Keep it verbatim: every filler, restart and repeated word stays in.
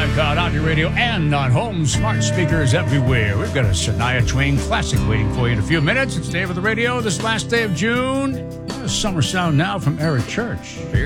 iPod, Audio Radio, and on home smart speakers everywhere. We've got a Shania Twain classic waiting for you in a few minutes. It's Dave of the Radio, this last day of June. Summer sound now from Eric Church.